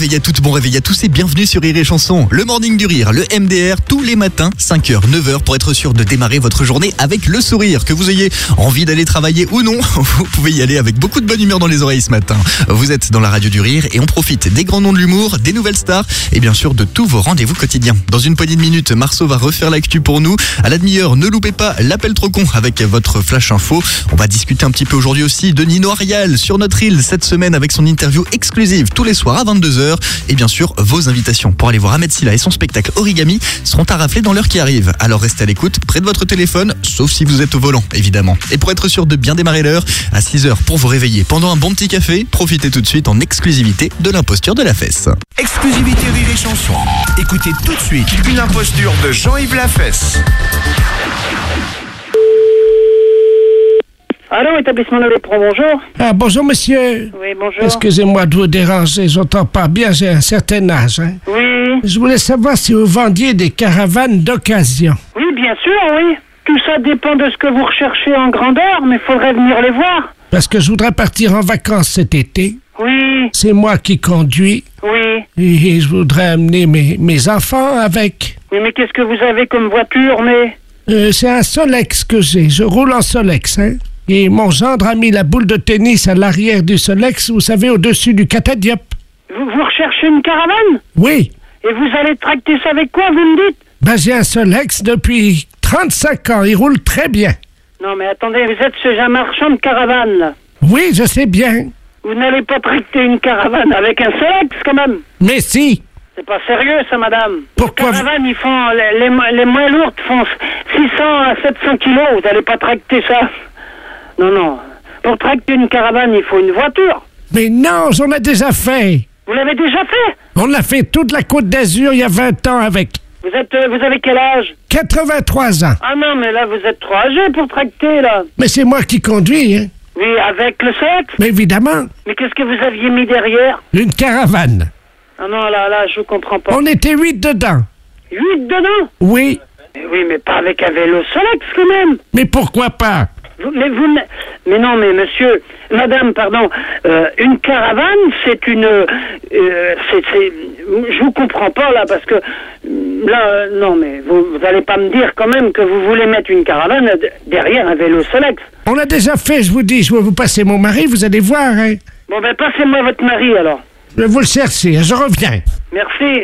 réveil à toutes, bon réveil à tous et bienvenue sur Rire et Chanson. Le Morning du Rire, le MDR, tous les matins, 5h, 9h, pour être sûr de démarrer votre journée avec le sourire. Que vous ayez envie d'aller travailler ou non, vous pouvez y aller avec beaucoup de bonne humeur dans les oreilles ce matin. Vous êtes dans la radio du Rire et on profite des grands noms de l'humour, des nouvelles stars et bien sûr de tous vos rendez-vous quotidiens. Dans une poignée de minutes, Marceau va refaire l'actu pour nous. À la demi-heure, ne loupez pas l'appel trop con avec votre flash info. On va discuter un petit peu aujourd'hui aussi de Nino Arial sur notre île cette semaine avec son interview exclusive tous les soirs à 22h. Et bien sûr, vos invitations pour aller voir Ahmed Silla et son spectacle Origami seront à rafler dans l'heure qui arrive. Alors restez à l'écoute près de votre téléphone, sauf si vous êtes au volant, évidemment. Et pour être sûr de bien démarrer l'heure, à 6h pour vous réveiller pendant un bon petit café, profitez tout de suite en exclusivité de l'imposture de la fesse. Exclusivité Rire et Chanson. Écoutez tout de suite une imposture de Jean-Yves Lafesse. Allô, établissement de l'éperon, bonjour. Ah, bonjour, monsieur. Oui, bonjour. Excusez-moi de vous déranger, j'entends pas bien, j'ai un certain âge. Hein. Oui. Je voulais savoir si vous vendiez des caravanes d'occasion. Oui, bien sûr, oui. Tout ça dépend de ce que vous recherchez en grandeur, mais il faudrait venir les voir. Parce que je voudrais partir en vacances cet été. Oui. C'est moi qui conduis. Oui. Et je voudrais amener mes enfants avec. Oui, mais qu'est-ce que vous avez comme voiture, mais... C'est un Solex que j'ai, je roule en Solex, hein. Et mon gendre a mis la boule de tennis à l'arrière du Solex, vous savez, au-dessus du catadiop. Vous recherchez une caravane? Oui. Et vous allez tracter ça avec quoi, vous me dites? Ben, j'ai un Solex depuis 35 ans, il roule très bien. Non, mais attendez, vous êtes chez un marchand de caravane, là. Oui, je sais bien. Vous n'allez pas tracter une caravane avec un Solex, quand même. Mais si. C'est pas sérieux, ça, madame. Pourquoi Les caravanes, ils font... Les moins lourdes font 600 à 700 kilos. Vous n'allez pas tracter ça. Non, non. Pour tracter une caravane, il faut une voiture. Mais non, j'en ai déjà fait. Vous l'avez déjà fait? On l'a fait toute la Côte d'Azur il y a 20 ans avec. Vous avez quel âge? 83 ans. Ah non, mais là, vous êtes trop âgé pour tracter, là. Mais c'est moi qui conduis, hein. Oui, avec le Solex? Mais évidemment. Mais qu'est-ce que vous aviez mis derrière? Une caravane. Ah non, là, je comprends pas. On était 8 dedans. 8 dedans? Oui. Oui, mais pas avec un vélo Solex, quand même. Mais pourquoi pas? Mais non, mais monsieur, madame, pardon, une caravane, c'est une, je vous comprends pas là, parce que là, non, mais vous allez pas me dire quand même que vous voulez mettre une caravane derrière un vélo Solex. On l'a déjà fait, je vous dis, je vais vous passer mon mari, vous allez voir, hein. Bon, ben passez-moi votre mari alors. Je vais vous le chercher, je reviens. Merci.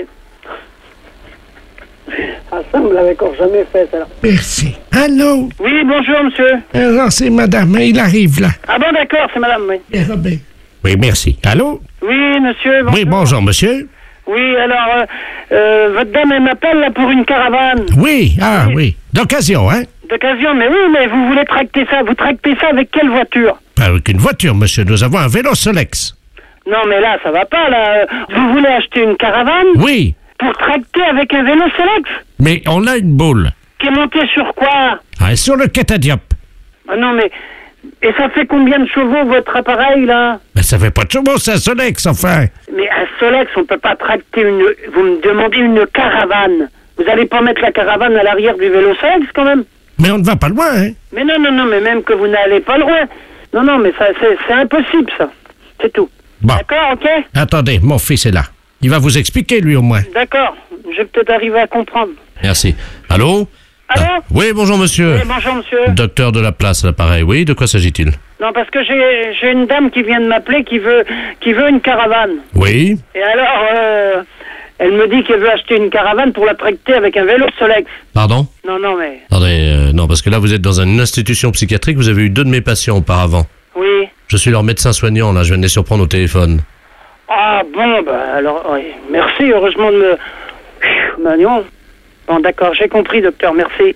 Ah, ça, me l'avait encore jamais fait, ça. Merci. Allô? Oui, bonjour, monsieur. Non, c'est madame, il arrive là. Ah bon, d'accord, c'est madame, oui. Et Robin. Oui, merci. Allô? Oui, monsieur, bonjour. Oui, bonjour, monsieur. Oui, alors, votre dame, elle m'appelle, là, pour une caravane. Oui, oui. D'occasion, hein? D'occasion, mais oui, mais vous voulez tracter ça. Vous tractez ça avec quelle voiture? Pas avec une voiture, monsieur. Nous avons un vélo Solex. Non, mais là, ça va pas, là. Vous voulez acheter une caravane? Oui. Pour tracter avec un vélo Solex? Mais on a une boule. Qui est montée sur quoi? Ah, sur le catadiop. Ah non, mais... Et ça fait combien de chevaux, votre appareil, là? Mais ça fait pas de chevaux, c'est un Solex, enfin. Mais un Solex, on peut pas tracter une... Vous me demandez une caravane. Vous allez pas mettre la caravane à l'arrière du vélo Solex, quand même? Mais on ne va pas loin, hein? Mais non, mais même que vous n'allez pas loin. Non, mais ça, c'est impossible, ça. C'est tout. Bon. D'accord, ok? Attendez, mon fils est là. Il va vous expliquer, lui, au moins. D'accord. Je vais peut-être arriver à comprendre. Merci. Allô? Allô? Oui, bonjour monsieur. Oui, bonjour, monsieur. Docteur de la place, l'appareil. Oui, de quoi s'agit-il? Non, parce que j'ai une dame qui vient de m'appeler qui veut une caravane. Oui. Et alors, elle me dit qu'elle veut acheter une caravane pour la tracter avec un vélo Solex. Pardon? Non, mais... Attendez, non, parce que là, vous êtes dans une institution psychiatrique, vous avez eu 2 de mes patients auparavant. Oui. Je suis leur médecin soignant, là, je viens de les surprendre au téléphone. Ah, bon, alors, oui. Merci, heureusement de me... non. Bon, d'accord, j'ai compris, docteur, merci.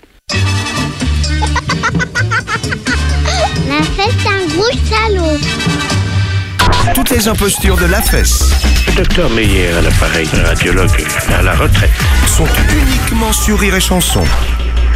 Lafesse, c'est un gros salaud. Toutes les impostures de Lafesse Le docteur Meyer à l'appareil, radiologue à la retraite. sont uniquement sur Rire et Chanson.